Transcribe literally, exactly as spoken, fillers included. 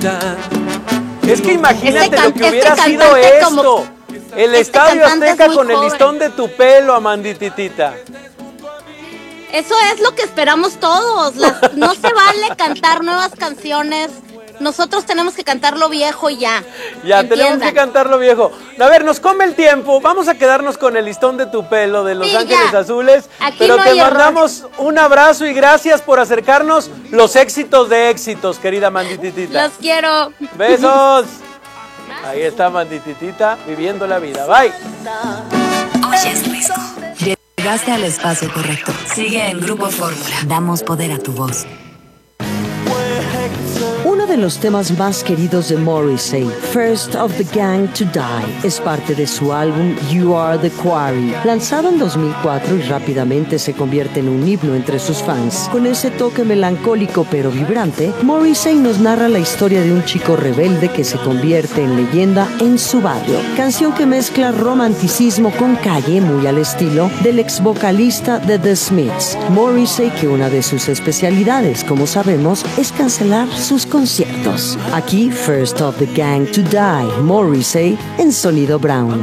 Es que imagínate Este can- lo que hubiera este sido cantante esto. como- El este Estadio cantante es Azteca muy con el joven. listón de tu pelo, Amandititita. Eso es lo que esperamos todos. Las- no se vale cantar nuevas canciones. Nosotros tenemos que cantar lo viejo y ya. Ya, tenemos Entiendan. que cantarlo viejo. A ver, nos come el tiempo. Vamos a quedarnos con el listón de tu pelo de Los Sí, Ángeles ya. Azules. Aquí Pero no te hay error. mandamos un abrazo y gracias por acercarnos los éxitos de éxitos, querida Mandititita. Los quiero. Besos. Ahí está Mandititita viviendo la vida. Bye. Oyes Risco. Llegaste al espacio correcto. Sigue en Grupo Fórmula. Damos poder a tu voz. Uno de los temas más queridos de Morrissey, First of the Gang to Die, es parte de su álbum You Are the Quarry, lanzado en dos mil cuatro y rápidamente se convierte en un himno entre sus fans. Con ese toque melancólico pero vibrante, Morrissey nos narra la historia de un chico rebelde que se convierte en leyenda en su barrio. Canción que mezcla romanticismo con calle, muy al estilo del ex vocalista de The Smiths. Morrissey, que una de sus especialidades, como sabemos, es cancelar sus conciertos. Aquí, First of the Gang to Die, Morrissey en Sonido Brown.